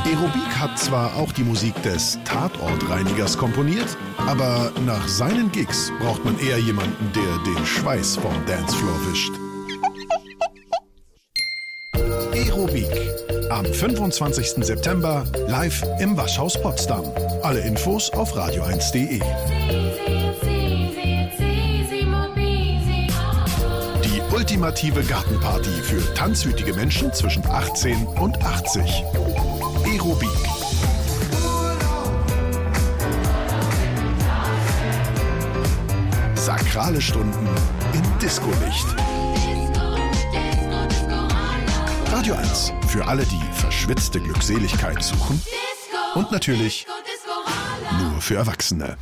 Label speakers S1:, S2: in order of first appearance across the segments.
S1: Aerobik hat zwar auch die Musik des Tatortreinigers komponiert, aber nach seinen Gigs braucht man eher jemanden, der den Schweiß vom Dancefloor wischt. Aerobik. Am 25. September live im Waschhaus Potsdam. Alle Infos auf radio1.de. Die ultimative Gartenparty für tanzwütige Menschen zwischen 18 und 80. Aerobik. Sakrale Stunden im Disco-Licht. Radio 1 für alle, die verschwitzte Glückseligkeit suchen. Und natürlich nur für Erwachsene.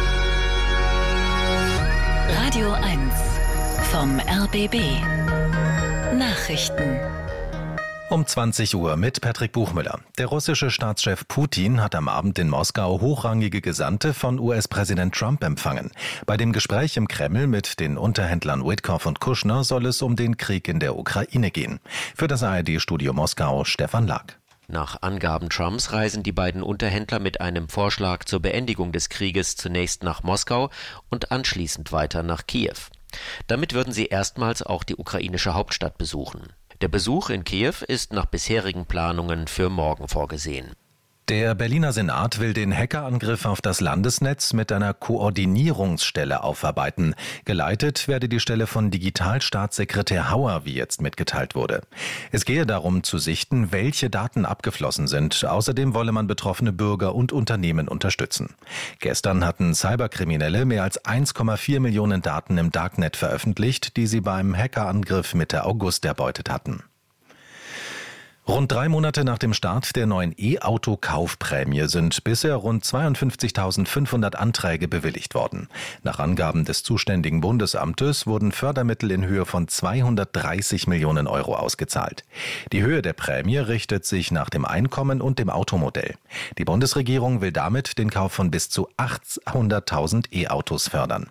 S2: Radio 1 vom RBB. Nachrichten.
S3: Um 20 Uhr mit Patrick Buchmüller. Der russische Staatschef Putin hat am Abend in Moskau hochrangige Gesandte von US-Präsident Trump empfangen. Bei dem Gespräch im Kreml mit den Unterhändlern Witkoff und Kushner soll es um den Krieg in der Ukraine gehen. Für das ARD-Studio Moskau Stefan Lag.
S4: Nach Angaben Trumps reisen die beiden Unterhändler mit einem Vorschlag zur Beendigung des Krieges zunächst nach Moskau und anschließend weiter nach Kiew. Damit würden sie erstmals auch die ukrainische Hauptstadt besuchen. Der Besuch in Kiew ist nach bisherigen Planungen für morgen vorgesehen.
S3: Der Berliner Senat will den Hackerangriff auf das Landesnetz mit einer Koordinierungsstelle aufarbeiten. Geleitet werde die Stelle von Digitalstaatssekretär Hauer, wie jetzt mitgeteilt wurde. Es gehe darum zu sichten, welche Daten abgeflossen sind. Außerdem wolle man betroffene Bürger und Unternehmen unterstützen. Gestern hatten Cyberkriminelle mehr als 1,4 Millionen Daten im Darknet veröffentlicht, die sie beim Hackerangriff Mitte August erbeutet hatten. Rund 3 Monate nach dem Start der neuen E-Auto-Kaufprämie sind bisher rund 52.500 Anträge bewilligt worden. Nach Angaben des zuständigen Bundesamtes wurden Fördermittel in Höhe von 230 Millionen Euro ausgezahlt. Die Höhe der Prämie richtet sich nach dem Einkommen und dem Automodell. Die Bundesregierung will damit den Kauf von bis zu 800.000 E-Autos fördern.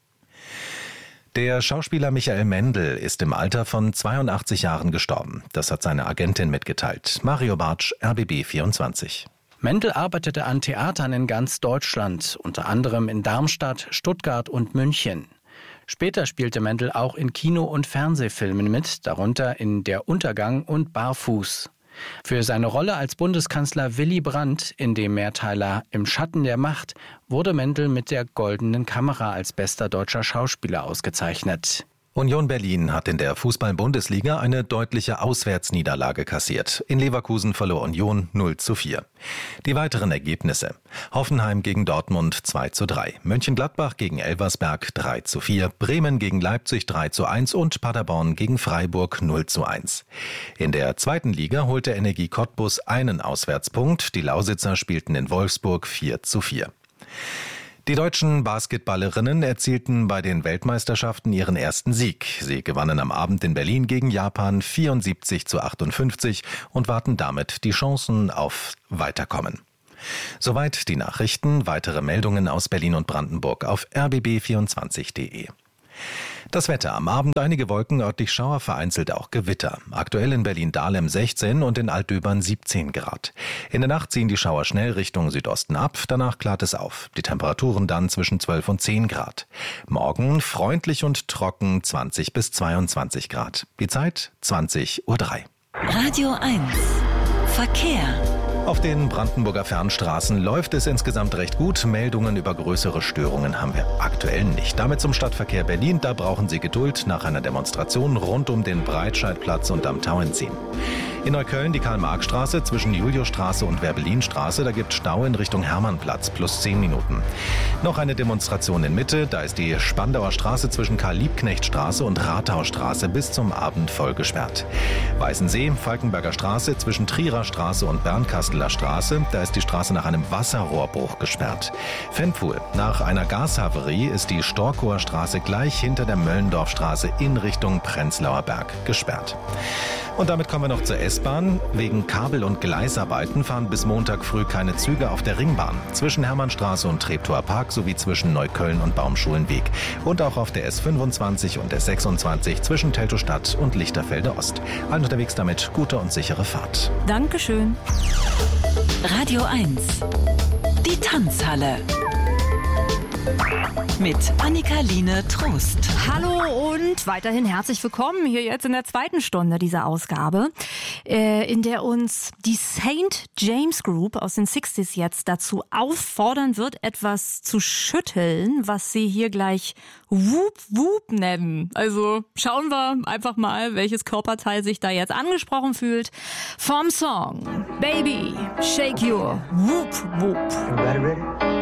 S3: Der Schauspieler Michael Mendl ist im Alter von 82 Jahren gestorben. Das hat seine Agentin mitgeteilt. Mario Bartsch, RBB 24.
S5: Mendl arbeitete an Theatern in ganz Deutschland, unter anderem in Darmstadt, Stuttgart und München. Später spielte Mendl auch in Kino- und Fernsehfilmen mit, darunter in Der Untergang und Barfuß. Für seine Rolle als Bundeskanzler Willy Brandt in dem Mehrteiler Im Schatten der Macht wurde Mendl mit der Goldenen Kamera als bester deutscher Schauspieler ausgezeichnet.
S3: Union Berlin hat in der Fußball-Bundesliga eine deutliche Auswärtsniederlage kassiert. In Leverkusen verlor Union 0:4. Die weiteren Ergebnisse: Hoffenheim gegen Dortmund 2:3, Mönchengladbach gegen Elversberg 3:4, Bremen gegen Leipzig 3:1 und Paderborn gegen Freiburg 0:1. In der zweiten Liga holte Energie Cottbus einen Auswärtspunkt. Die Lausitzer spielten in Wolfsburg 4:4. Die deutschen Basketballerinnen erzielten bei den Weltmeisterschaften ihren ersten Sieg. Sie gewannen am Abend in Berlin gegen Japan 74:58 und wahrten damit die Chancen auf Weiterkommen. Soweit die Nachrichten. Weitere Meldungen aus Berlin und Brandenburg auf rbb24.de. Das Wetter: am Abend einige Wolken, örtlich Schauer, vereinzelt auch Gewitter. Aktuell in Berlin-Dahlem 16 und in Altdöbern 17 Grad. In der Nacht ziehen die Schauer schnell Richtung Südosten ab, danach klart es auf. Die Temperaturen dann zwischen 12 und 10 Grad. Morgen freundlich und trocken 20 bis 22 Grad. Die Zeit 20:03 Uhr.
S2: Radio 1 Verkehr.
S3: Auf den Brandenburger Fernstraßen läuft es insgesamt recht gut. Meldungen über größere Störungen haben wir aktuell nicht. Damit zum Stadtverkehr Berlin. Da brauchen Sie Geduld nach einer Demonstration rund um den Breitscheidplatz und am Tauenziehen. In Neukölln die Karl-Marx-Straße zwischen Juliusstraße und Werbelinstraße. Da gibt Stau in Richtung Hermannplatz, plus 10 Minuten. Noch eine Demonstration in Mitte. Da ist die Spandauer Straße zwischen Karl-Liebknecht-Straße und Rathaustraße bis zum Abend voll gesperrt. Weißensee, Falkenberger Straße zwischen Trierer Straße und Bernkasteler Straße. Da ist die Straße nach einem Wasserrohrbruch gesperrt. Fennpfuhl, nach einer Gashaverie ist die Storkower Straße gleich hinter der Möllendorfstraße in Richtung Prenzlauer Berg gesperrt. Und damit kommen wir noch zur S-Bahn. Wegen Kabel- und Gleisarbeiten fahren bis Montag früh keine Züge auf der Ringbahn. Zwischen Hermannstraße und Treptower Park sowie zwischen Neukölln und Baumschulenweg. Und auch auf der S25 und S26 zwischen Teltow-Stadt und Lichterfelde Ost. Allen unterwegs damit gute und sichere Fahrt.
S2: Dankeschön. Radio 1. Die Tanzhalle. Mit Annika-Line Trost.
S6: Hallo und weiterhin herzlich willkommen hier jetzt in der zweiten Stunde dieser Ausgabe, in der uns die St. James Group aus den 60s jetzt dazu auffordern wird, etwas zu schütteln, was sie hier gleich Whoop Whoop nennen. Also schauen wir einfach mal, welches Körperteil sich da jetzt angesprochen fühlt. Vom Song Baby, Shake Your Whoop Whoop.
S7: Everybody ready?